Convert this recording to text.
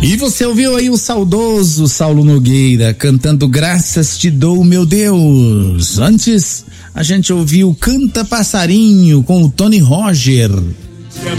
E você ouviu aí o saudoso Saulo Nogueira cantando Graças Te Dou, Meu Deus. Antes, a gente ouviu Canta Passarinho com o Tony Roger.